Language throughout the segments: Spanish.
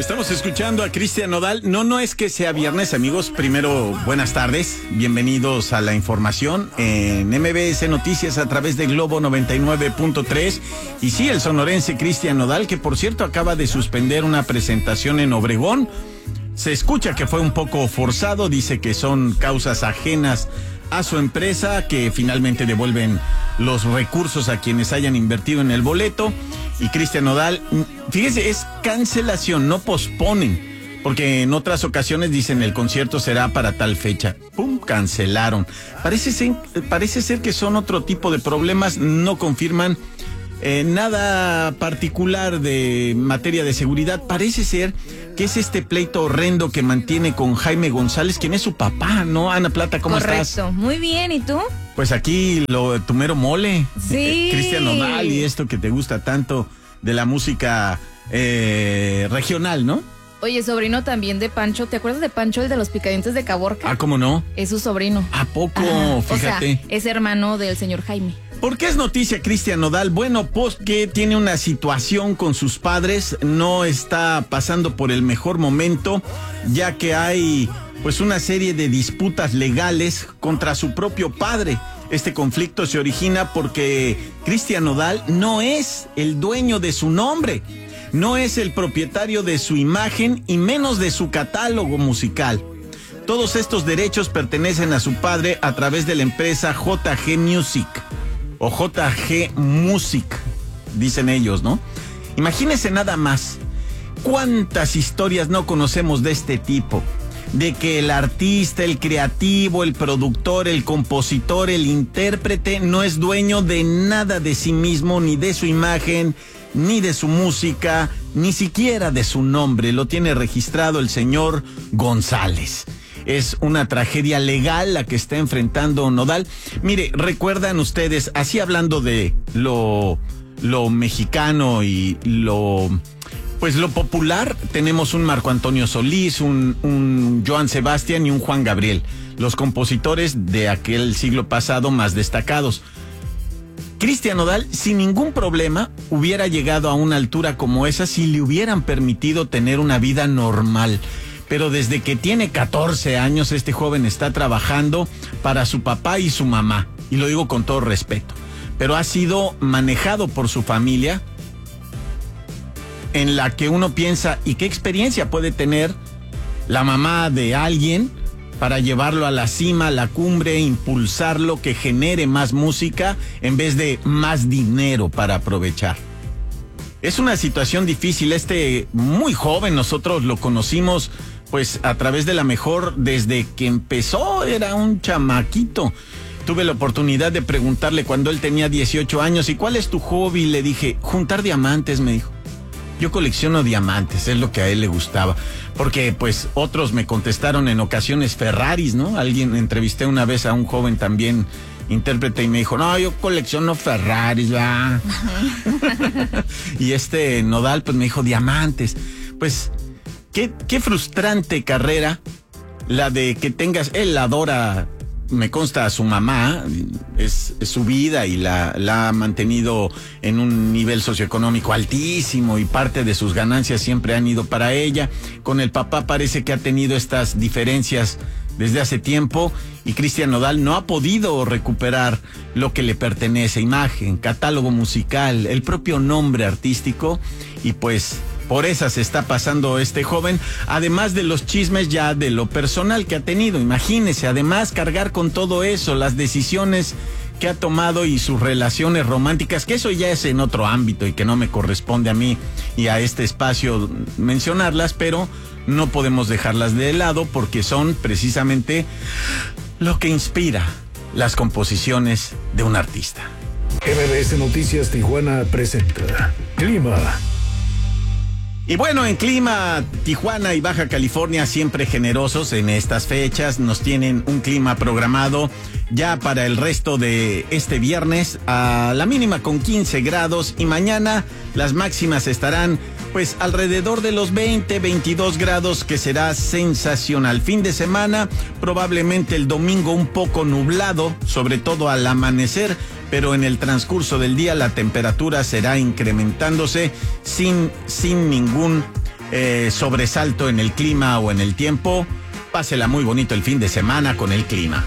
Estamos escuchando a Cristian Nodal. No es que sea viernes, amigos. Primero, buenas tardes. Bienvenidos a la información en MBS Noticias a través de Globo 99.3. Y sí, el sonorense Cristian Nodal, que por cierto acaba de suspender una presentación en Obregón. Se escucha que fue un poco forzado. Dice que son causas ajenas a su empresa, que finalmente devuelven los recursos a quienes hayan invertido en el boleto. Y Cristian Nodal, fíjese, es cancelación, no posponen, porque en otras ocasiones dicen el concierto será para tal fecha. ¡Pum! Cancelaron. Parece ser que son otro tipo de problemas, no confirman nada particular de materia de seguridad. Parece ser que es este pleito horrendo que mantiene con Jaime González, quien es su papá, ¿no? Ana Plata, ¿cómo estás? Correcto, muy bien, ¿y tú? Pues aquí tu mero mole. Sí. Cristian Nodal y esto que te gusta tanto de la música regional, ¿no? Oye, sobrino también de Pancho, ¿te acuerdas de Pancho, el de los Picadientes de Caborca? Ah, ¿cómo no? Es su sobrino. ¿A poco? Ajá. Fíjate. O sea, es hermano del señor Jaime. ¿Por qué es noticia Cristian Nodal? Bueno, pues que tiene una situación con sus padres, no está pasando por el mejor momento, ya que hay pues una serie de disputas legales contra su propio padre. Este conflicto se origina porque Cristian Nodal no es el dueño de su nombre, no es el propietario de su imagen y menos de su catálogo musical. Todos estos derechos pertenecen a su padre a través de la empresa JG Music o JG Music, dicen ellos, ¿no? Imagínense nada más, cuántas historias no conocemos de este tipo. De que el artista, el creativo, el productor, el compositor, el intérprete no es dueño de nada de sí mismo, ni de su imagen, ni de su música, ni siquiera de su nombre. Lo tiene registrado el señor González. Es una tragedia legal la que está enfrentando Nodal. Mire, recuerdan ustedes, así hablando de lo mexicano y lo popular, tenemos un Marco Antonio Solís, un Joan Sebastián y un Juan Gabriel, los compositores de aquel siglo pasado más destacados. Cristian Nodal, sin ningún problema, hubiera llegado a una altura como esa si le hubieran permitido tener una vida normal. Pero desde que tiene 14 años, este joven está trabajando para su papá y su mamá. Y lo digo con todo respeto. Pero ha sido manejado por su familia, en la que uno piensa, ¿y qué experiencia puede tener la mamá de alguien para llevarlo a la cima, a la cumbre, impulsarlo, que genere más música en vez de más dinero para aprovechar? Es una situación difícil. Muy joven, nosotros lo conocimos pues a través de La Mejor desde que empezó, era un chamaquito. Tuve la oportunidad de preguntarle cuando él tenía 18 años, ¿y cuál es tu hobby? Le dije, juntar diamantes, me dijo. Yo colecciono diamantes, es lo que a él le gustaba. Porque, pues, otros me contestaron en ocasiones Ferraris, ¿no? Entrevisté una vez a un joven también, intérprete, y me dijo, no, yo colecciono Ferraris, ¿verdad? Y Nodal, pues, me dijo diamantes. Pues, qué frustrante carrera la de que tengas, él adora, me consta, a su mamá, es su vida y la ha mantenido en un nivel socioeconómico altísimo y parte de sus ganancias siempre han ido para ella. Con el papá parece que ha tenido estas diferencias desde hace tiempo y Cristian Nodal no ha podido recuperar lo que le pertenece, imagen, catálogo musical, el propio nombre artístico, y pues por esas está pasando este joven, además de los chismes ya de lo personal que ha tenido. Imagínese, además cargar con todo eso, las decisiones que ha tomado y sus relaciones románticas, que eso ya es en otro ámbito y que no me corresponde a mí y a este espacio mencionarlas, pero no podemos dejarlas de lado porque son precisamente lo que inspira las composiciones de un artista. MBS Noticias Tijuana presenta Clima. Y bueno, en clima, Tijuana y Baja California siempre generosos en estas fechas. Nos tienen un clima programado ya para el resto de este viernes, a la mínima con 15 grados, y mañana las máximas estarán pues alrededor de los 22 grados, que será sensacional. Fin de semana, probablemente el domingo un poco nublado, sobre todo al amanecer, pero en el transcurso del día la temperatura será incrementándose sin ningún sobresalto en el clima o en el tiempo. Pásela muy bonito el fin de semana con el clima.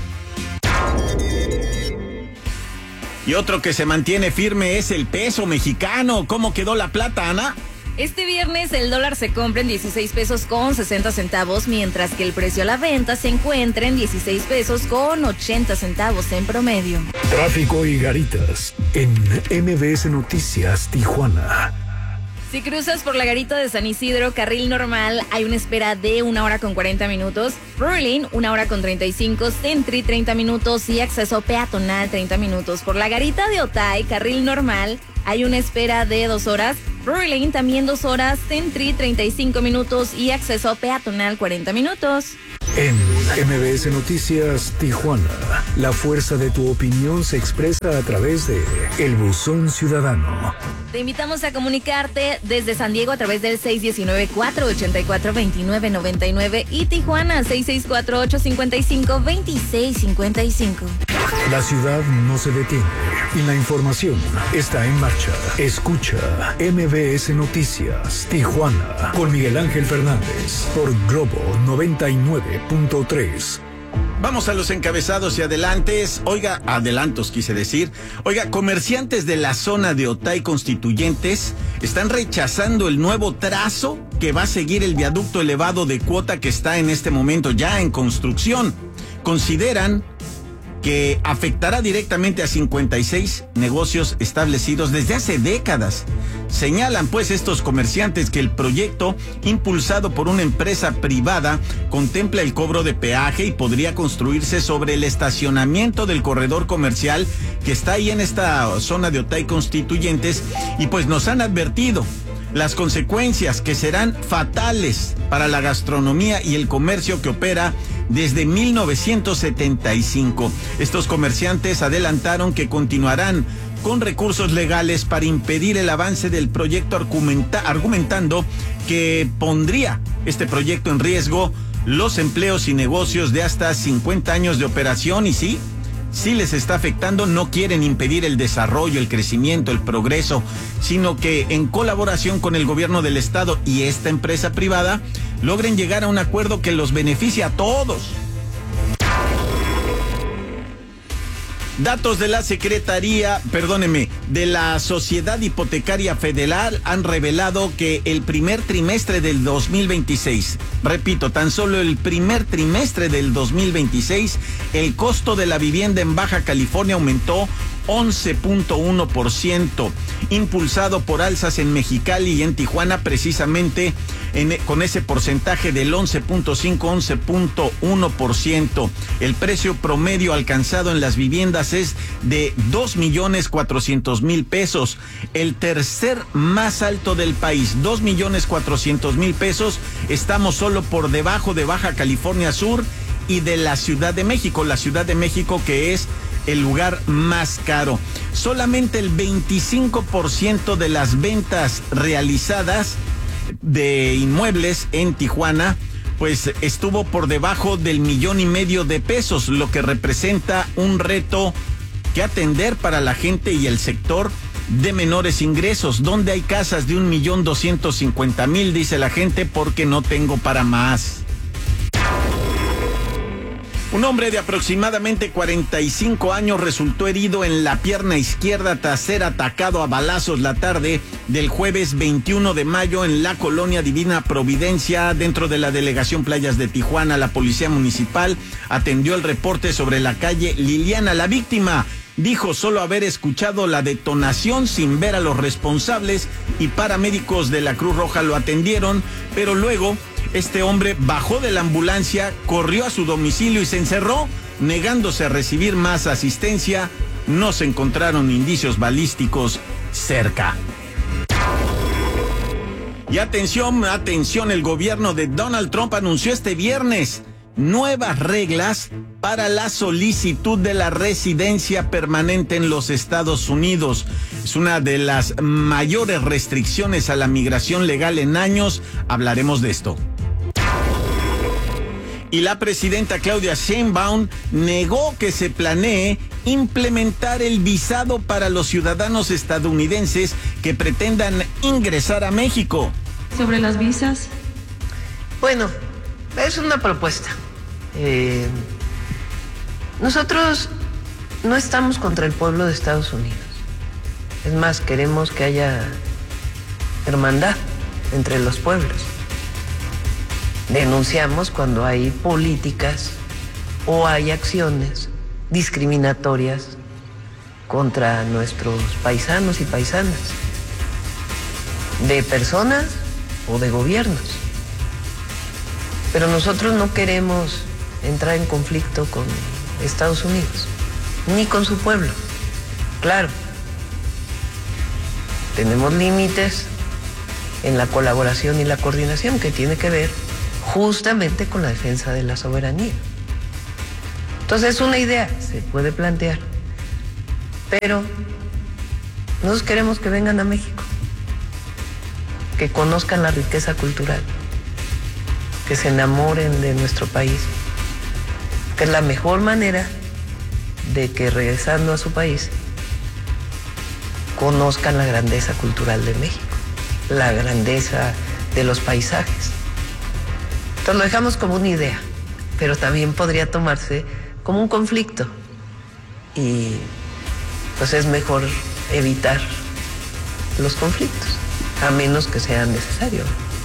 Y otro que se mantiene firme es el peso mexicano. ¿Cómo quedó la plata, Ana? Este viernes el dólar se compra en 16 pesos con 60 centavos, mientras que el precio a la venta se encuentra en 16 pesos con 80 centavos en promedio. Tráfico y garitas en MBS Noticias Tijuana. Si cruzas por la garita de San Isidro, carril normal, hay una espera de 1 hora con 40 minutos. Brooklyn, 1 hora con 35. Sentry, 30 minutos. Y acceso peatonal, 30 minutos. Por la garita de Otay, carril normal, hay una espera de 2 horas. Brooklyn, también 2 horas. Sentry, 35 minutos. Y acceso peatonal, 40 minutos. En MBS Noticias Tijuana, la fuerza de tu opinión se expresa a través de El Buzón Ciudadano. Te invitamos a comunicarte desde San Diego a través del 619-484-2999 y Tijuana 6648-55-2655. La ciudad no se detiene y la información está en marcha. Escucha MBS Noticias Tijuana con Miguel Ángel Fernández por Globo 99.3. Vamos a los encabezados y adelantos quise decir. Oiga, comerciantes de la zona de Otay Constituyentes están rechazando el nuevo trazo que va a seguir el viaducto elevado de cuota que está en este momento ya en construcción. Consideran que afectará directamente a 56 negocios establecidos desde hace décadas. Señalan pues estos comerciantes que el proyecto, impulsado por una empresa privada, contempla el cobro de peaje y podría construirse sobre el estacionamiento del corredor comercial que está ahí en esta zona de Otay Constituyentes, y pues nos han advertido las consecuencias que serán fatales para la gastronomía y el comercio que opera desde 1975. Estos comerciantes adelantaron que continuarán con recursos legales para impedir el avance del proyecto, argumentando que pondría este proyecto en riesgo los empleos y negocios de hasta 50 años de operación. Y sí les está afectando. No quieren impedir el desarrollo, el crecimiento, el progreso, sino que en colaboración con el gobierno del estado y esta empresa privada logren llegar a un acuerdo que los beneficie a todos. Datos de la de la Sociedad Hipotecaria Federal han revelado que el primer trimestre del 2026, repito, tan solo el primer trimestre del 2026, el costo de la vivienda en Baja California aumentó 11.1%, impulsado por alzas en Mexicali y en Tijuana, precisamente con ese porcentaje del 11.1%. El precio promedio alcanzado en las viviendas es de 2.400.000 pesos, el tercer más alto del país, 2.400.000 pesos. Estamos solo por debajo de Baja California Sur y de la Ciudad de México, que es el lugar más caro. Solamente el 25% de las ventas realizadas de inmuebles en Tijuana pues estuvo por debajo del 1.5 millones de pesos, lo que representa un reto que atender para la gente y el sector de menores ingresos, donde hay casas de 1.250.000, dice la gente, porque no tengo para más. Un hombre de aproximadamente 45 años resultó herido en la pierna izquierda tras ser atacado a balazos la tarde del jueves 21 de mayo en la colonia Divina Providencia, dentro de la delegación Playas de Tijuana. La policía municipal atendió el reporte sobre la calle Liliana. La víctima dijo solo haber escuchado la detonación sin ver a los responsables, y paramédicos de la Cruz Roja lo atendieron, pero luego este hombre bajó de la ambulancia, corrió a su domicilio y se encerró, negándose a recibir más asistencia. No se encontraron indicios balísticos cerca. Y atención, el gobierno de Donald Trump anunció este viernes nuevas reglas para la solicitud de la residencia permanente en los Estados Unidos. Es una de las mayores restricciones a la migración legal en años. Hablaremos de esto. Y la presidenta Claudia Sheinbaum negó que se planee implementar el visado para los ciudadanos estadounidenses que pretendan ingresar a México. sobre las visas? Bueno, es una propuesta. Nosotros no estamos contra el pueblo de Estados Unidos. Es más, queremos que haya hermandad entre los pueblos. Denunciamos cuando hay políticas o hay acciones discriminatorias contra nuestros paisanos y paisanas, de personas o de gobiernos. Pero nosotros no queremos entrar en conflicto con Estados Unidos, ni con su pueblo. Claro, tenemos límites en la colaboración y la coordinación que tiene que ver justamente con la defensa de la soberanía. Entonces es una idea, se puede plantear, pero nosotros queremos que vengan a México, que conozcan la riqueza cultural, que se enamoren de nuestro país, que es la mejor manera de que regresando a su país conozcan la grandeza cultural de México, la grandeza de los paisajes. Entonces lo dejamos como una idea, pero también podría tomarse como un conflicto y pues es mejor evitar los conflictos, a menos que sea necesario.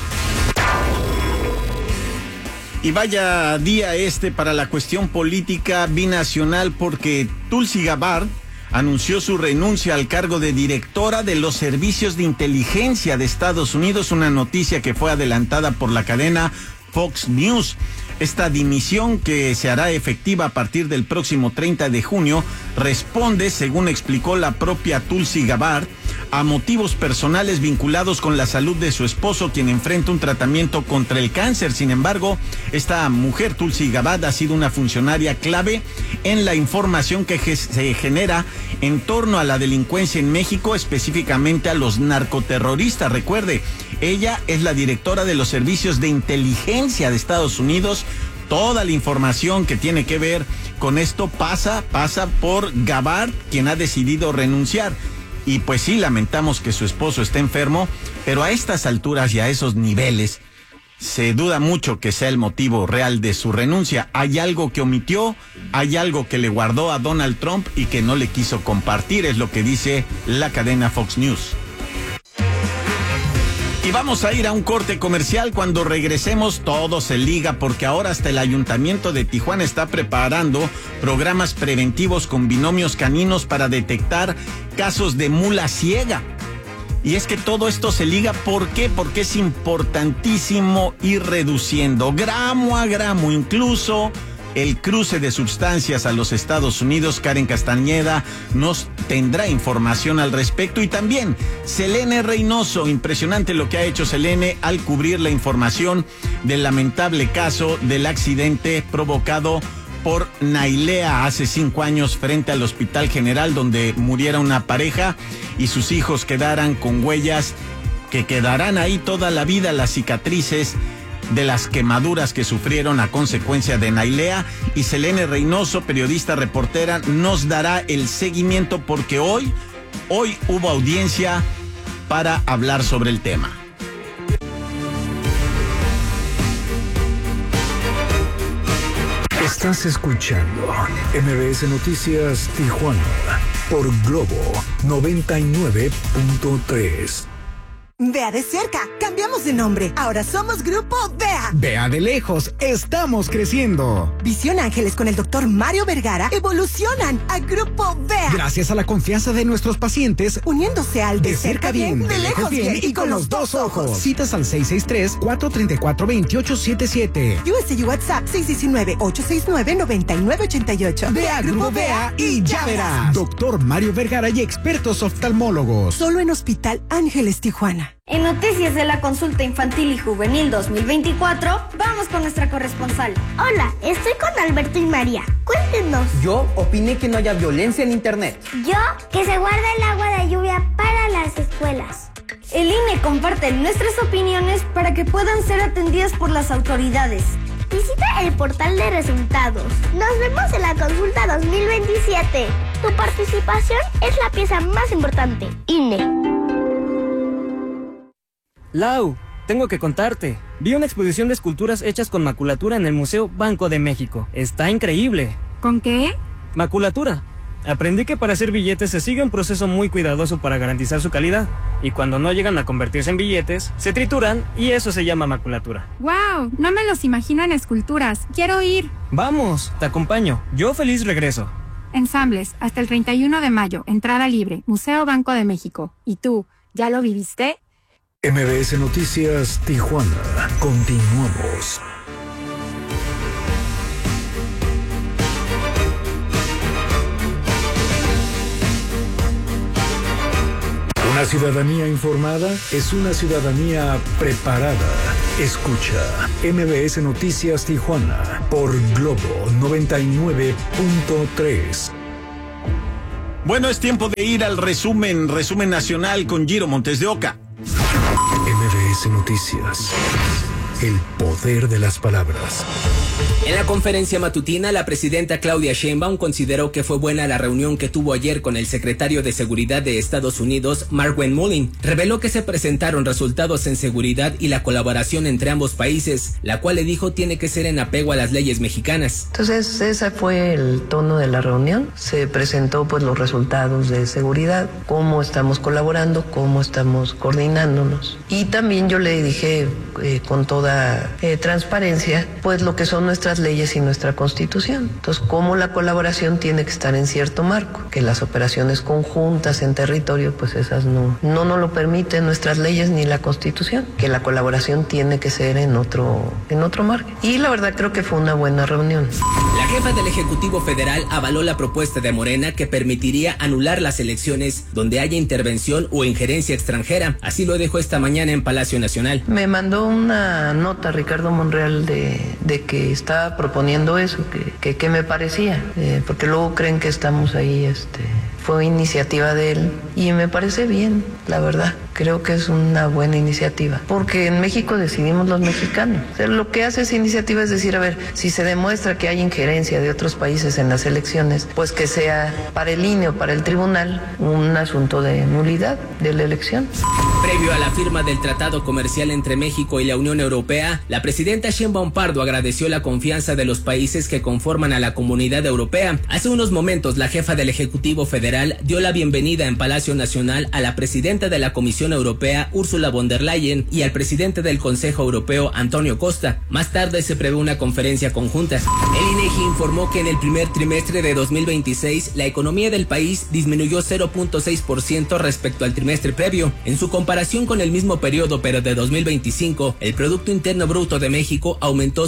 Y vaya día para la cuestión política binacional, porque Tulsi Gabbard anunció su renuncia al cargo de directora de los servicios de inteligencia de Estados Unidos, una noticia que fue adelantada por la cadena Fox News. Esta dimisión, que se hará efectiva a partir del próximo 30 de junio, responde, según explicó la propia Tulsi Gabbard, a motivos personales vinculados con la salud de su esposo, quien enfrenta un tratamiento contra el cáncer. Sin embargo, esta mujer, Tulsi Gabbard, ha sido una funcionaria clave en la información que se genera en torno a la delincuencia en México, específicamente a los narcoterroristas. Recuerde, ella es la directora de los servicios de inteligencia de Estados Unidos. Toda la información que tiene que ver con esto pasa por Gabbard, quien ha decidido renunciar. Y pues sí, lamentamos que su esposo esté enfermo, pero a estas alturas y a esos niveles se duda mucho que sea el motivo real de su renuncia. Hay algo que omitió, hay algo que le guardó a Donald Trump y que no le quiso compartir, es lo que dice la cadena Fox News. Y vamos a ir a un corte comercial. Cuando regresemos todo se liga, porque ahora hasta el Ayuntamiento de Tijuana está preparando programas preventivos con binomios caninos para detectar casos de mula ciega. Y es que todo esto se liga, ¿por qué? Porque es importantísimo ir reduciendo gramo a gramo, incluso el cruce de sustancias a los Estados Unidos. Karen Castañeda nos tendrá información al respecto, y también Selene Reynoso. Impresionante lo que ha hecho Selene al cubrir la información del lamentable caso del accidente provocado por Nailea hace 5 años frente al Hospital General, donde muriera una pareja y sus hijos quedaran con huellas que quedarán ahí toda la vida, las cicatrices de las quemaduras que sufrieron a consecuencia de Nailea. Y Selene Reynoso, periodista reportera, nos dará el seguimiento, porque hoy hubo audiencia para hablar sobre el tema. Estás escuchando MBS Noticias Tijuana por Globo 99.3. Vea de cerca, cambiamos de nombre. Ahora somos Grupo Vea. Vea de lejos, estamos creciendo. Visión Ángeles con el Dr. Mario Vergara evolucionan a Grupo Vea. Gracias a la confianza de nuestros pacientes, uniéndose al de cerca bien, de lejos bien y con los dos ojos. Citas al 663-434-2877. USG WhatsApp 619-869-9988. Vea Grupo Vea y ya verás. Dr. Mario Vergara y expertos oftalmólogos. Solo en Hospital Ángeles Tijuana. En Noticias de la Consulta Infantil y Juvenil 2024, vamos con nuestra corresponsal. Hola, estoy con Alberto y María. Cuéntenos. Yo opiné que no haya violencia en internet. Yo, que se guarde el agua de lluvia para las escuelas. El INE comparte nuestras opiniones para que puedan ser atendidas por las autoridades. Visita el portal de resultados. Nos vemos en la Consulta 2027. Tu participación es la pieza más importante. INE. Lau, tengo que contarte. Vi una exposición de esculturas hechas con maculatura en el Museo Banco de México. Está increíble. ¿Con qué? Maculatura. Aprendí que para hacer billetes se sigue un proceso muy cuidadoso para garantizar su calidad. Y cuando no llegan a convertirse en billetes, se trituran y eso se llama maculatura. ¡Wow! No me los imagino en esculturas. ¡Quiero ir! Vamos, te acompaño. Yo feliz regreso. Ensambles, hasta el 31 de mayo, entrada libre, Museo Banco de México. ¿Y tú, ya lo viviste? MBS Noticias Tijuana. Continuamos. Una ciudadanía informada es una ciudadanía preparada. Escucha MBS Noticias Tijuana por Globo 99.3. Bueno, es tiempo de ir al resumen nacional con Giro Montes de Oca. MBS Noticias. El poder de las palabras. En la conferencia matutina, la presidenta Claudia Sheinbaum consideró que fue buena la reunión que tuvo ayer con el secretario de Seguridad de Estados Unidos, Mark Williams. Reveló que se presentaron resultados en seguridad y la colaboración entre ambos países, la cual le dijo tiene que ser en apego a las leyes mexicanas. Entonces, ese fue el tono de la reunión. Se presentó pues los resultados de seguridad, cómo estamos colaborando, cómo estamos coordinándonos. Y también yo le dije con toda transparencia, pues lo que son nuestras leyes y nuestra Constitución. Entonces, cómo la colaboración tiene que estar en cierto marco, que las operaciones conjuntas en territorio, pues esas no nos lo permiten nuestras leyes ni la Constitución, que la colaboración tiene que ser en otro marco. Y la verdad creo que fue una buena reunión. La jefa del Ejecutivo Federal avaló la propuesta de Morena que permitiría anular las elecciones donde haya intervención o injerencia extranjera. Así lo dejó esta mañana en Palacio Nacional. Me mandó una nota Ricardo Monreal de que estaba proponiendo eso, que me parecía, porque luego creen que estamos ahí, fue iniciativa de él y me parece bien, la verdad. Creo que es una buena iniciativa, porque en México decidimos los mexicanos. O sea, lo que hace esa iniciativa es decir, a ver, si se demuestra que hay injerencia de otros países en las elecciones, pues que sea para el INE o para el tribunal un asunto de nulidad de la elección. Previo a la firma del Tratado Comercial entre México y la Unión Europea, la presidenta Sheinbaum Pardo agradeció la confianza de los países que conforman a la Comunidad Europea. Hace unos momentos, la jefa del Ejecutivo Federal dio la bienvenida en Palacio Nacional a la presidenta de la Comisión Europea, Ursula von der Leyen, y al presidente del Consejo Europeo, Antonio Costa. Más tarde se prevé una conferencia conjunta. El INEGI informó que en el primer trimestre de 2026, la economía del país disminuyó 0.6% respecto al trimestre previo. En su comparación con el mismo periodo, pero de 2025, el Producto Interno Bruto de México aumentó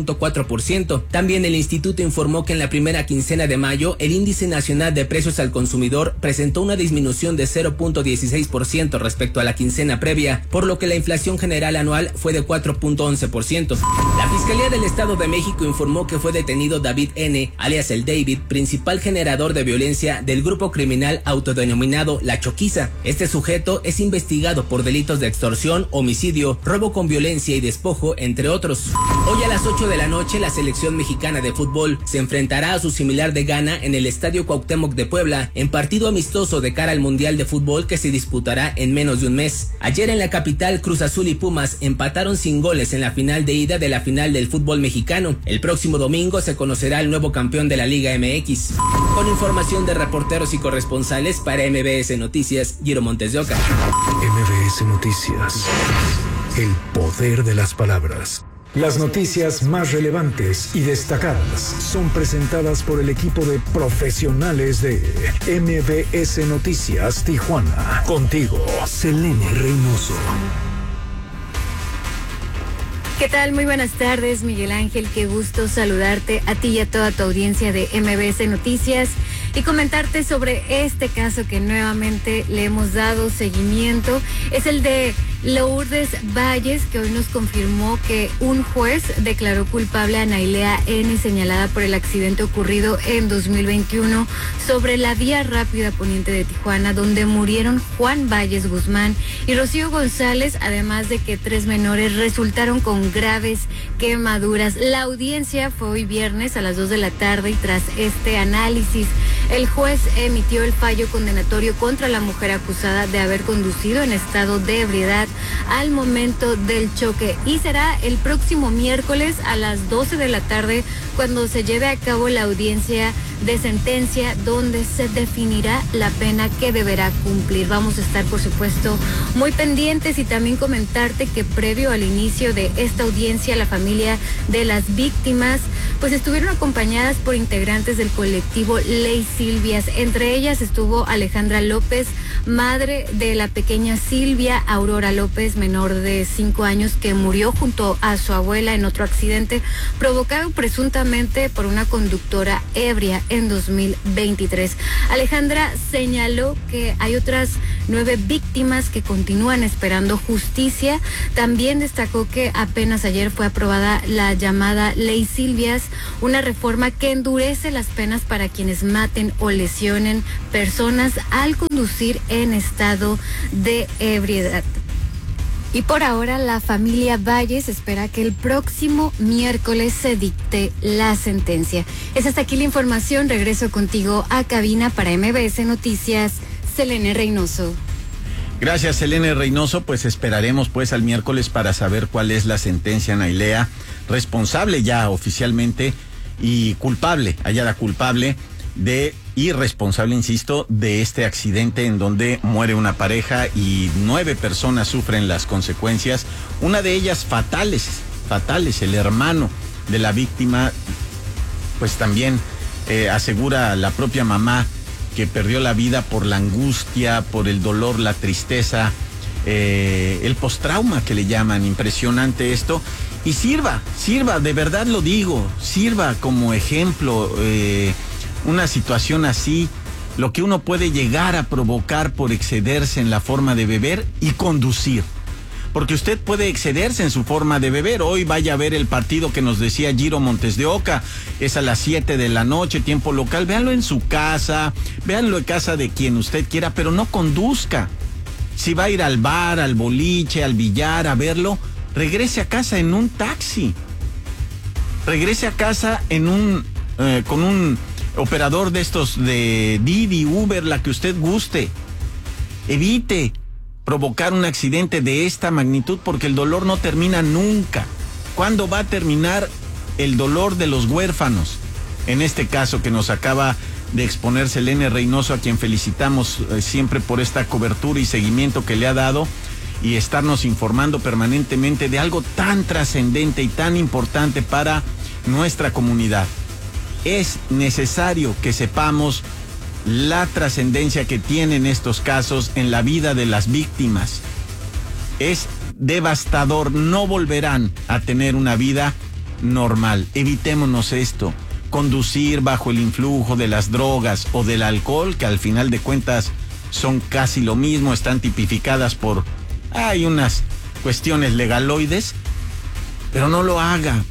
0.4%. También el instituto informó que en la primera quincena de mayo, el Índice Nacional de Precios al Consumidor presentó una disminución de 0.16% respecto a la quincena previa, por lo que la inflación general anual fue de 4.11%. La Fiscalía del Estado de México informó que fue detenido David N., alias el David, principal generador de violencia del grupo criminal autodenominado La Choquiza. Este sujeto es investigado por delitos de extorsión, homicidio, robo con violencia y despojo, entre otros. Hoy a las 8 de la noche, la selección mexicana de fútbol se enfrentará a su similar de Ghana en el Estadio Cuauhtémoc de Puebla, en partido amistoso de cara al Mundial de Fútbol que se disputará en menos de un mes. Ayer en la capital, Cruz Azul y Pumas empataron sin goles en la final de ida de la final del fútbol mexicano. El próximo domingo se conocerá el nuevo campeón de la Liga MX. Con información de reporteros y corresponsales para MBS Noticias, Giro Montes de Oca. MBS Noticias. El poder de las palabras. Las noticias más relevantes y destacadas son presentadas por el equipo de profesionales de MBS Noticias Tijuana. Contigo, Selene Reynoso. ¿Qué tal? Muy buenas tardes, Miguel Ángel. Qué gusto saludarte a ti y a toda tu audiencia de MBS Noticias y comentarte sobre este caso que nuevamente le hemos dado seguimiento. Es el de Lourdes Valles, que hoy nos confirmó que un juez declaró culpable a Nailea N., señalada por el accidente ocurrido en 2021 sobre la vía rápida poniente de Tijuana, donde murieron Juan Valles Guzmán y Rocío González, además de que 3 menores resultaron con graves quemaduras. La audiencia fue hoy viernes a las 2 de la tarde y tras este análisis el juez emitió el fallo condenatorio contra la mujer acusada de haber conducido en estado de ebriedad al momento del choque, y será el próximo miércoles a las 12 de la tarde cuando se lleve a cabo la audiencia de sentencia, donde se definirá la pena que deberá cumplir. Vamos a estar, por supuesto, muy pendientes, y también comentarte que previo al inicio de esta audiencia, la familia de las víctimas pues estuvieron acompañadas por integrantes del colectivo Ley Silvias. Entre ellas estuvo Alejandra López, madre de la pequeña Silvia Aurora López, menor de 5 años, que murió junto a su abuela en otro accidente provocado presuntamente por una conductora ebria en 2023. Alejandra señaló que hay otras 9 víctimas que continúan esperando justicia. También destacó que apenas ayer fue aprobada la llamada Ley Silvias, una reforma que endurece las penas para quienes maten o lesionen personas al conducir en estado de ebriedad. Y por ahora la familia Valles espera que el próximo miércoles se dicte la sentencia. Es hasta aquí la información. Regreso contigo a cabina para MBS Noticias, Selene Reynoso. Gracias, Selene Reynoso. Pues esperaremos pues al miércoles para saber cuál es la sentencia. Nailea, responsable ya oficialmente y culpable, hallada culpable de irresponsable, insisto, de este accidente en donde muere una pareja y 9 personas sufren las consecuencias, una de ellas fatales. El hermano de la víctima, pues también asegura la propia mamá que perdió la vida por la angustia, por el dolor, la tristeza, el postrauma que le llaman. Impresionante esto. Y sirva, de verdad lo digo, sirva como ejemplo una situación así, lo que uno puede llegar a provocar por excederse en la forma de beber y conducir. Porque usted puede excederse en su forma de beber. Hoy vaya a ver el partido que nos decía Giro Montes de Oca, es a las 7 de la noche, tiempo local. Véanlo en su casa, véanlo en casa de quien usted quiera, pero no conduzca. Si va a ir al bar, al boliche, al billar a verlo, regrese a casa en un taxi. Regrese a casa en con un operador de estos de Didi, Uber, la que usted guste. Evite provocar un accidente de esta magnitud, porque el dolor no termina nunca. ¿Cuándo va a terminar el dolor de los huérfanos? En este caso que nos acaba de exponer Selene Reynoso, a quien felicitamos siempre por esta cobertura y seguimiento que le ha dado y estarnos informando permanentemente de algo tan trascendente y tan importante para nuestra comunidad. Es necesario que sepamos la trascendencia que tienen estos casos en la vida de las víctimas. Es devastador, no volverán a tener una vida normal. Evitémonos esto. Conducir bajo el influjo de las drogas o del alcohol, que al final de cuentas son casi lo mismo, están tipificadas por... hay unas cuestiones legaloides, pero no lo haga.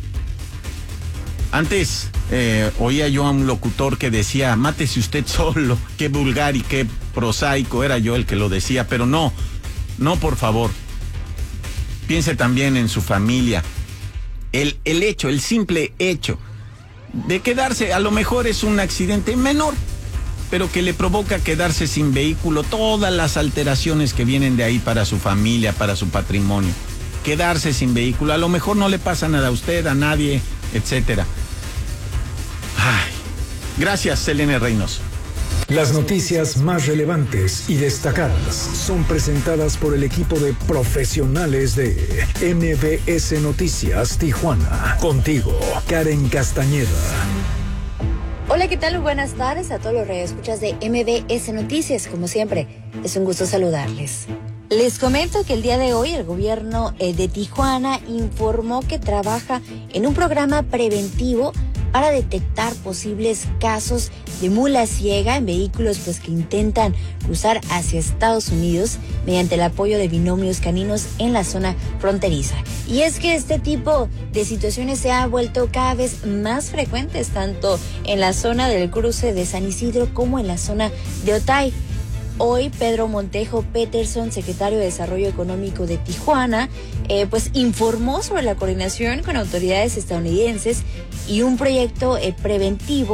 Antes oía yo a un locutor que decía, mátese usted solo. Qué vulgar y qué prosaico, era yo el que lo decía, pero no, por favor. Piense también en su familia. El simple hecho de quedarse, a lo mejor es un accidente menor, pero que le provoca quedarse sin vehículo, todas las alteraciones que vienen de ahí para su familia, para su patrimonio. Quedarse sin vehículo, a lo mejor no le pasa nada a usted, a nadie, etcétera. Ay, gracias, Selene Reynoso. Las noticias más relevantes y destacadas son presentadas por el equipo de profesionales de MBS Noticias Tijuana. Contigo, Karen Castañeda. Hola, ¿qué tal? Buenas tardes a todos los radioescuchas de MBS Noticias. Como siempre, es un gusto saludarles. Les comento que el día de hoy el gobierno de Tijuana informó que trabaja en un programa preventivo para detectar posibles casos de mula ciega en vehículos que intentan cruzar hacia Estados Unidos mediante el apoyo de binomios caninos en la zona fronteriza. Y es que este tipo de situaciones se ha vuelto cada vez más frecuentes tanto en la zona del cruce de San Isidro como en la zona de Otay. Hoy Pedro Montejo Peterson, secretario de Desarrollo Económico de Tijuana, informó sobre la coordinación con autoridades estadounidenses y un proyecto preventivo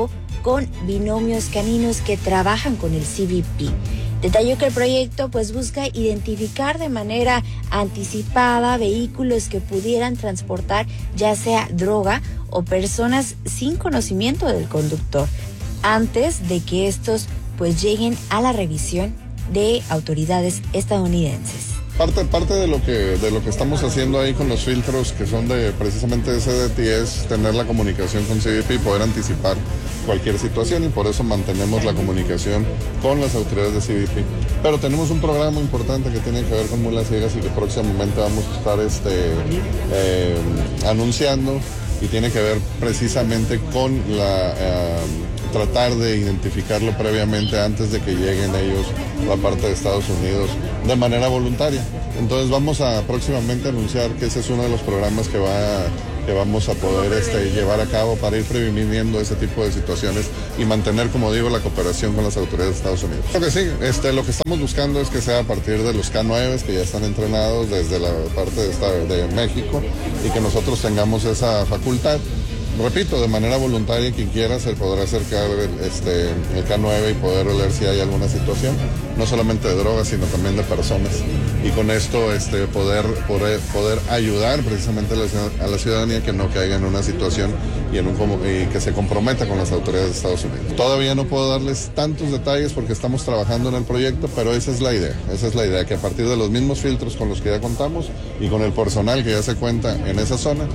con binomios caninos que trabajan con el CBP. Detalló que el proyecto pues busca identificar de manera anticipada vehículos que pudieran transportar ya sea droga o personas sin conocimiento del conductor antes de que estos pues lleguen a la revisión de autoridades estadounidenses. Parte de lo que estamos haciendo ahí con los filtros que son de precisamente de CDT es tener la comunicación con CBP y poder anticipar cualquier situación, y por eso mantenemos la comunicación con las autoridades de CBP. Pero tenemos un programa importante que tiene que ver con mulas ciegas y que próximamente vamos a estar anunciando, y tiene que ver precisamente con tratar de identificarlo previamente antes de que lleguen ellos a la parte de Estados Unidos de manera voluntaria. Entonces vamos a próximamente anunciar que ese es uno de los programas que vamos a poder llevar a cabo para ir previniendo ese tipo de situaciones y mantener, como digo, la cooperación con las autoridades de Estados Unidos. Lo que sí, lo que estamos buscando es que sea a partir de los K9 que ya están entrenados desde la parte de México, y que nosotros tengamos esa facultad. Repito, de manera voluntaria, quien quiera se podrá acercar el K9 y poder ver si hay alguna situación, no solamente de drogas, sino también de personas. Y con esto poder ayudar precisamente a la ciudadanía que no caiga en una situación y que se comprometa con las autoridades de Estados Unidos. Todavía no puedo darles tantos detalles porque estamos trabajando en el proyecto, pero esa es la idea, que a partir de los mismos filtros con los que ya contamos y con el personal que ya se cuenta en esa zona,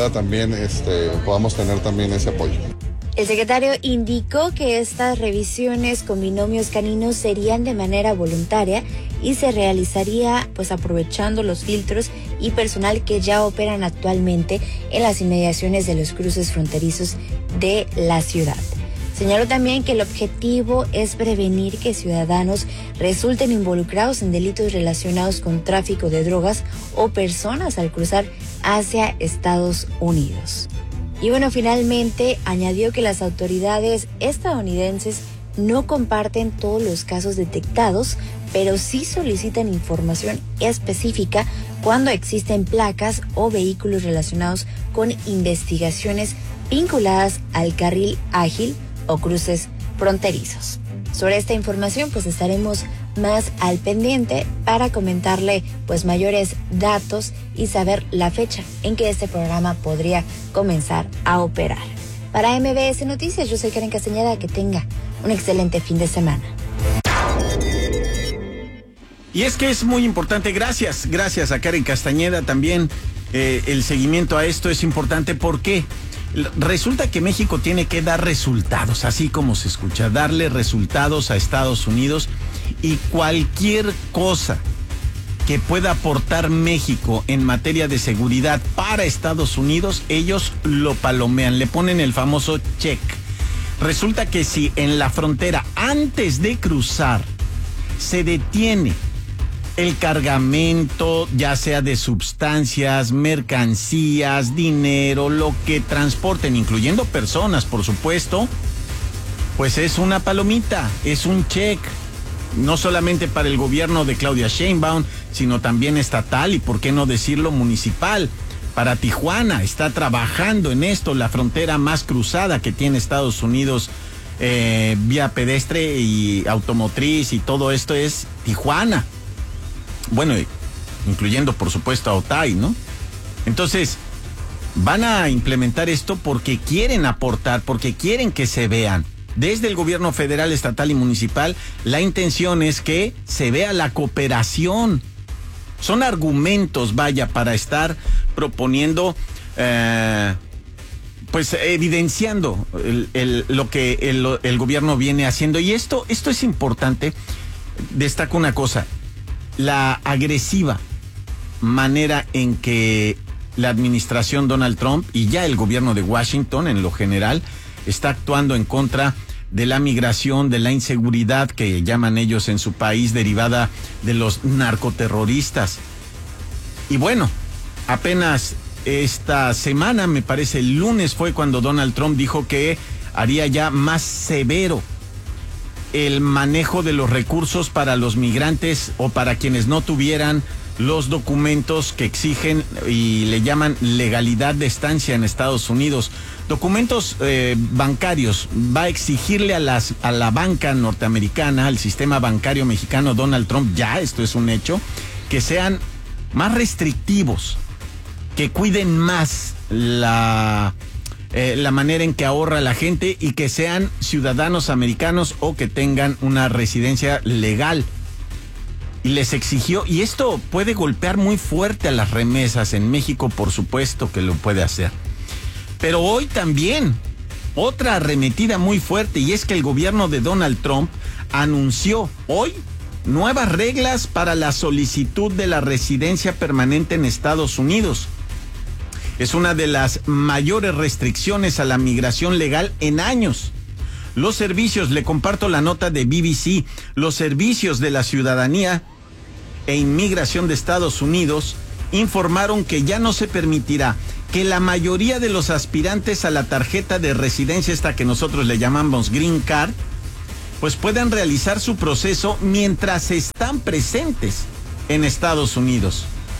podamos tener también ese apoyo. El secretario indicó que estas revisiones con binomios caninos serían de manera voluntaria y se realizaría pues aprovechando los filtros y personal que ya operan actualmente en las inmediaciones de los cruces fronterizos de la ciudad. Señaló también que el objetivo es prevenir que ciudadanos resulten involucrados en delitos relacionados con tráfico de drogas o personas al cruzar hacia Estados Unidos. Y bueno, finalmente añadió que las autoridades estadounidenses no comparten todos los casos detectados, pero sí solicitan información específica cuando existen placas o vehículos relacionados con investigaciones vinculadas al carril ágil o cruces fronterizos. Sobre esta información pues estaremos más al pendiente para comentarle pues mayores datos y saber la fecha en que este programa podría comenzar a operar. Para MBS Noticias, yo soy Karen Castañeda, que tenga un excelente fin de semana. Y es que es muy importante, gracias a Karen Castañeda también, el seguimiento a esto es importante porque resulta que México tiene que dar resultados, así como se escucha, darle resultados a Estados Unidos, y cualquier cosa que pueda aportar México en materia de seguridad para Estados Unidos, ellos lo palomean, le ponen el famoso check. Resulta que si en la frontera, antes de cruzar, se detiene el cargamento, ya sea de sustancias, mercancías, dinero, lo que transporten, incluyendo personas, por supuesto, pues es una palomita, es un check. No solamente para el gobierno de Claudia Sheinbaum, sino también estatal y, por qué no decirlo, municipal. Para Tijuana está trabajando en esto, la frontera más cruzada que tiene Estados Unidos, vía pedestre y automotriz, y todo esto es Tijuana. Bueno, incluyendo por supuesto a Otay, ¿no? Entonces, van a implementar esto porque quieren aportar, porque quieren que se vean. Desde el gobierno federal, estatal y municipal, la intención es que se vea la cooperación. Son argumentos, vaya, para estar proponiendo, pues evidenciando lo que el gobierno viene haciendo. Y esto es importante. Destaco una cosa, la agresiva manera en que la administración Donald Trump y ya el gobierno de Washington en lo general está actuando en contra de la migración, de la inseguridad que llaman ellos en su país, derivada de los narcoterroristas. Y bueno, apenas esta semana, me parece el lunes, fue cuando Donald Trump dijo que haría ya más severo el manejo de los recursos para los migrantes o para quienes no tuvieran los documentos que exigen y le llaman legalidad de estancia en Estados Unidos. Documentos bancarios. Va a exigirle a la banca norteamericana, al sistema bancario mexicano, Donald Trump, ya esto es un hecho, que sean más restrictivos, que cuiden más la manera en que ahorra la gente y que sean ciudadanos americanos o que tengan una residencia legal. Y les exigió, y esto puede golpear muy fuerte a las remesas en México, por supuesto que lo puede hacer. Pero hoy también, otra arremetida muy fuerte, y es que el gobierno de Donald Trump anunció hoy nuevas reglas para la solicitud de la residencia permanente en Estados Unidos. Es una de las mayores restricciones a la migración legal en años. Los servicios, le comparto la nota de BBC, los servicios de la ciudadanía e inmigración de Estados Unidos informaron que ya no se permitirá que la mayoría de los aspirantes a la tarjeta de residencia, esta que nosotros le llamamos Green Card, pues puedan realizar su proceso mientras están presentes en Estados Unidos.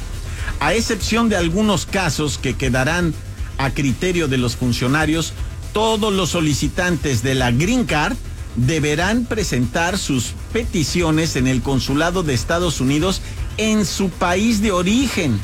A excepción de algunos casos que quedarán a criterio de los funcionarios, todos los solicitantes de la Green Card deberán presentar sus peticiones en el consulado de Estados Unidos en su país de origen.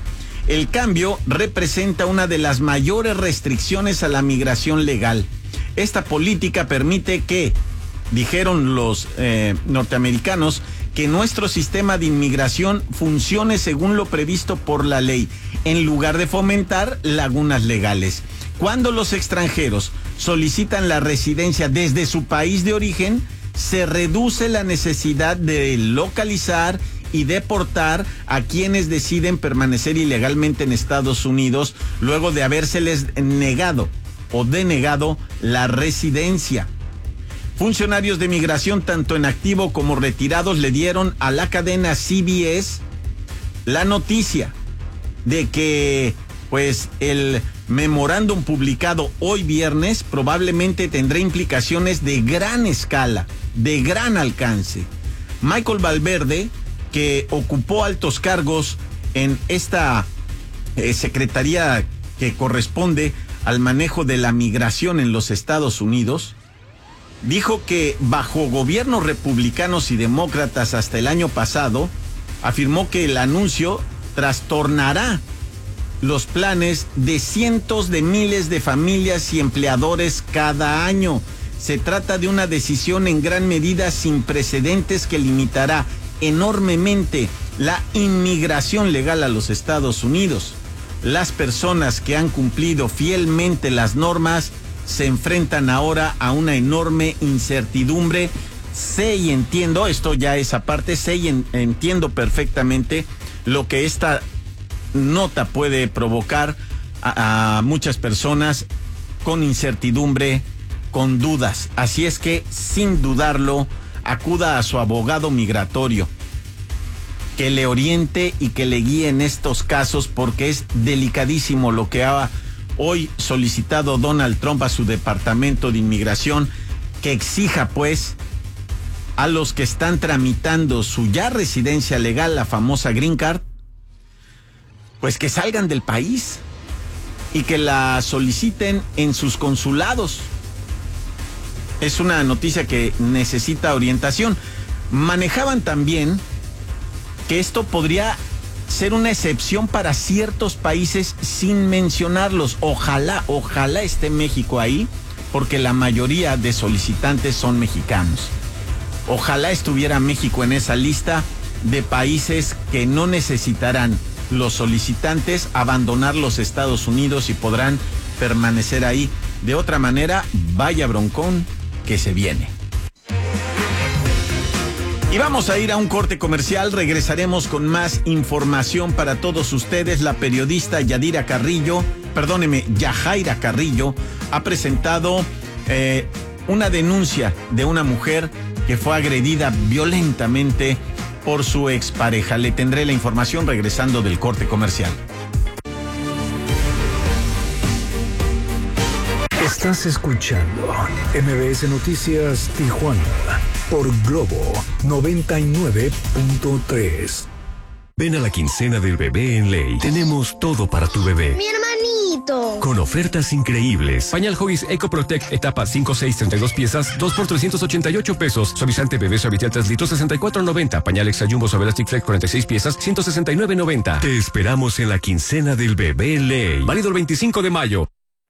El cambio representa una de las mayores restricciones a la migración legal. Esta política permite que, dijeron los norteamericanos, que nuestro sistema de inmigración funcione según lo previsto por la ley, en lugar de fomentar lagunas legales. Cuando los extranjeros solicitan la residencia desde su país de origen, se reduce la necesidad de localizar y deportar a quienes deciden permanecer ilegalmente en Estados Unidos luego de habérseles negado o denegado la residencia. Funcionarios de migración, tanto en activo como retirados, le dieron a la cadena CBS la noticia de que, pues, el memorándum publicado hoy viernes probablemente tendrá implicaciones de gran escala, de gran alcance. Michael Valverde, que ocupó altos cargos en esta secretaría que corresponde al manejo de la migración en los Estados Unidos, dijo que bajo gobiernos republicanos y demócratas hasta el año pasado, afirmó que el anuncio trastornará los planes de cientos de miles de familias y empleadores cada año. Se trata de una decisión en gran medida sin precedentes que limitará enormemente la inmigración legal a los Estados Unidos. Las personas que han cumplido fielmente las normas se enfrentan ahora a una enorme incertidumbre. Sé y entiendo, esto ya es aparte, sé y entiendo perfectamente lo que esta nota puede provocar a muchas personas con incertidumbre, con dudas. Así es que, sin dudarlo, acuda a su abogado migratorio, que le oriente y que le guíe en estos casos, porque es delicadísimo lo que ha hoy solicitado Donald Trump a su departamento de inmigración, que exija pues a los que están tramitando su ya residencia legal, la famosa Green Card, pues que salgan del país y que la soliciten en sus consulados. Es una noticia que necesita orientación. Manejaban también que esto podría ser una excepción para ciertos países sin mencionarlos. Ojalá esté México ahí, porque la mayoría de solicitantes son mexicanos. Ojalá estuviera México en esa lista de países que no necesitarán los solicitantes abandonar los Estados Unidos y podrán permanecer ahí. De otra manera, vaya broncón que se viene. Y vamos a ir a un corte comercial. Regresaremos con más información para todos ustedes. La periodista Yajaira Carrillo, ha presentado una denuncia de una mujer que fue agredida violentamente por su expareja. Le tendré la información regresando del corte comercial. Estás escuchando MBS Noticias Tijuana por Globo 99.3. Ven a la quincena del bebé en Ley. Tenemos todo para tu bebé. ¡Mi hermanito! Con ofertas increíbles. Pañal Huggies Eco Protect, etapa 5, 6, 32 piezas, 2 por 388 pesos. Suavizante bebé Suavitel 3 litros, 64.90. Pañal Extra Jumbo Suave Elastic Flex, 46 piezas, 169.90. Te esperamos en la quincena del bebé en Ley. Válido el 25 de mayo.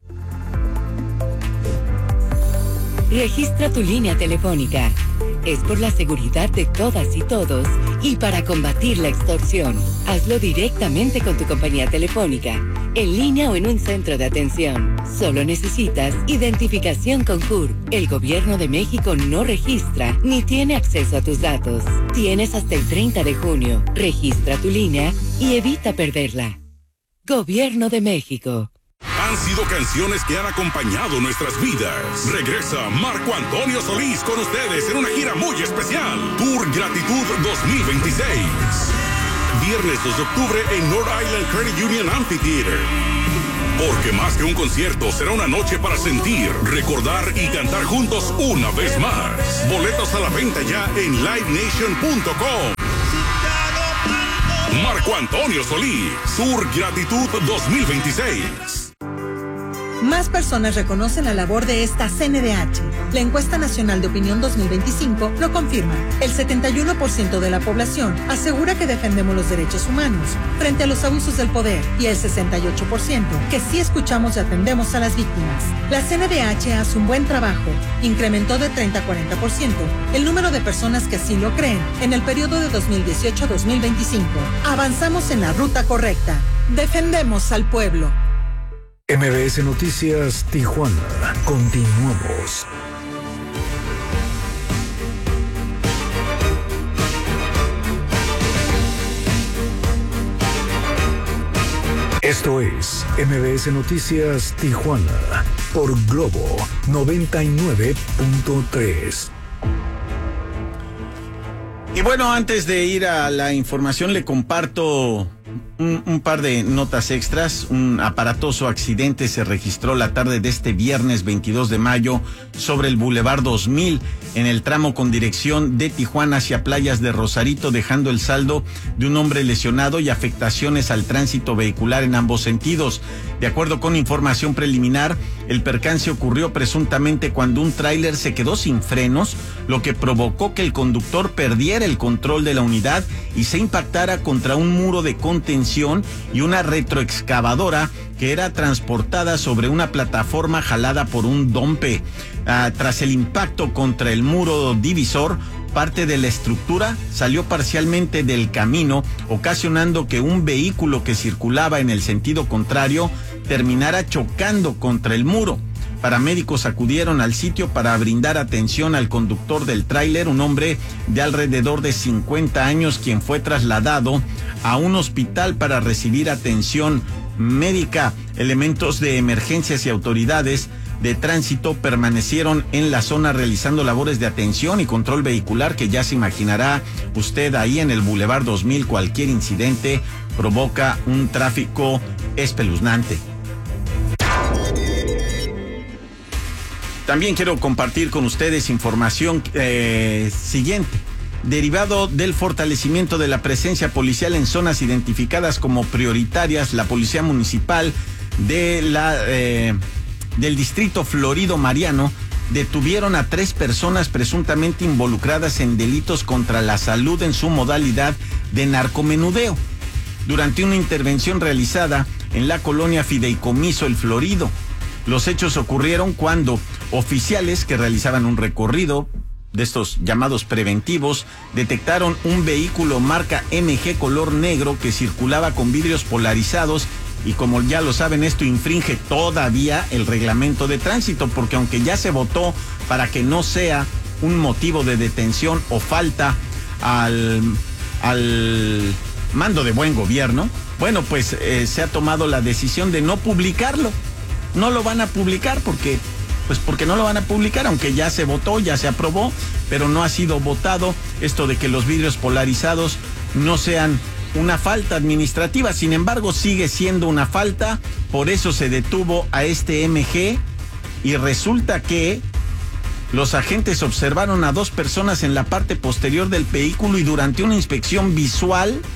Registra tu línea telefónica. Es por la seguridad de todas y todos y para combatir la extorsión. Hazlo directamente con tu compañía telefónica, en línea o en un centro de atención. Solo necesitas identificación con CURP. El Gobierno de México no registra ni tiene acceso a tus datos. Tienes hasta el 30 de junio. Registra tu línea y evita perderla. Gobierno de México. Han sido canciones que han acompañado nuestras vidas. Regresa Marco Antonio Solís con ustedes en una gira muy especial. Tour Gratitud 2026. Viernes 2 de octubre en North Island Credit Union Amphitheater. Porque más que un concierto, será una noche para sentir, recordar y cantar juntos una vez más. Boletos a la venta ya en livenation.com. Marco Antonio Solís, Tour Gratitud 2026. Más personas reconocen la labor de esta CNDH. La encuesta nacional de opinión 2025 lo confirma. El 71% de la población asegura que defendemos los derechos humanos frente a los abusos del poder y el 68% que sí escuchamos y atendemos a las víctimas. La CNDH hace un buen trabajo. Incrementó de 30 a 40% el número de personas que así lo creen en el periodo de 2018 a 2025. Avanzamos en la ruta correcta. Defendemos al pueblo. MBS Noticias Tijuana. Continuamos. Esto es MBS Noticias Tijuana por Globo 99.3. Y bueno, antes de ir a la información, le comparto un par de notas extras. Un aparatoso accidente se registró la tarde de este viernes 22 de mayo sobre el Boulevard 2000 en el tramo con dirección de Tijuana hacia Playas de Rosarito, dejando el saldo de un hombre lesionado y afectaciones al tránsito vehicular en ambos sentidos. De acuerdo con información preliminar, el percance ocurrió presuntamente cuando un tráiler se quedó sin frenos, lo que provocó que el conductor perdiera el control de la unidad y se impactara contra un muro de contención y una retroexcavadora que era transportada sobre una plataforma jalada por un dompe. Tras el impacto contra el muro divisor, parte de la estructura salió parcialmente del camino, ocasionando que un vehículo que circulaba en el sentido contrario terminara chocando contra el muro. Paramédicos acudieron al sitio para brindar atención al conductor del tráiler, un hombre de alrededor de 50 años, quien fue trasladado a un hospital para recibir atención médica. Elementos de emergencias y autoridades de tránsito permanecieron en la zona realizando labores de atención y control vehicular, que ya se imaginará usted ahí en el Boulevard 2000. Cualquier incidente provoca un tráfico espeluznante. También quiero compartir con ustedes información siguiente. Derivado del fortalecimiento de la presencia policial en zonas identificadas como prioritarias, la Policía Municipal del Distrito Florido Mariano detuvieron a 3 personas presuntamente involucradas en delitos contra la salud en su modalidad de narcomenudeo, durante una intervención realizada en la colonia Fideicomiso El Florido. Los hechos ocurrieron cuando oficiales que realizaban un recorrido de estos llamados preventivos detectaron un vehículo marca MG color negro que circulaba con vidrios polarizados, y como ya lo saben, esto infringe todavía el reglamento de tránsito, porque aunque ya se votó para que no sea un motivo de detención o falta al mando de buen gobierno, bueno, pues se ha tomado la decisión de no publicarlo. No lo van a publicar porque no lo van a publicar, aunque ya se votó, ya se aprobó, pero no ha sido votado esto de que los vidrios polarizados no sean una falta administrativa. Sin embargo, sigue siendo una falta, por eso se detuvo a este MG, y resulta que los agentes observaron a 2 personas en la parte posterior del vehículo y durante una inspección visual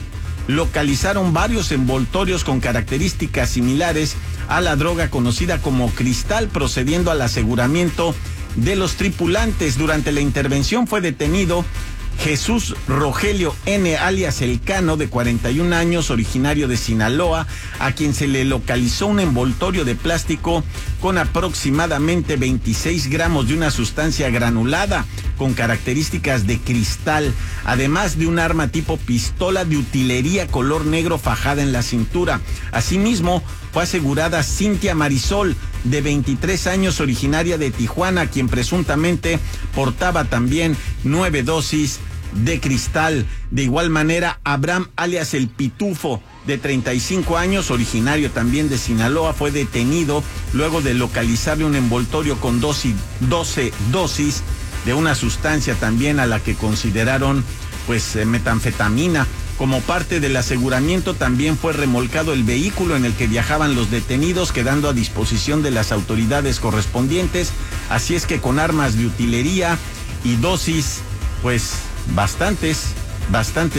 localizaron varios envoltorios con características similares a la droga conocida como cristal, procediendo al aseguramiento de los tripulantes. Durante la intervención fue detenido Jesús Rogelio N., alias El Cano, de 41 años, originario de Sinaloa, a quien se le localizó un envoltorio de plástico con aproximadamente 26 gramos de una sustancia granulada con características de cristal, además de un arma tipo pistola de utilería color negro fajada en la cintura. Asimismo, fue asegurada Cintia Marisol, de 23 años, originaria de Tijuana, quien presuntamente portaba también 9 dosis de cristal. De igual manera, Abraham, alias El Pitufo, de 35 años, originario también de Sinaloa, fue detenido luego de localizarle un envoltorio con 12 dosis de una sustancia también a la que consideraron metanfetamina. Como parte del aseguramiento también fue remolcado el vehículo en el que viajaban los detenidos, quedando a disposición de las autoridades correspondientes. Así es que con armas de utilería y dosis, bastantes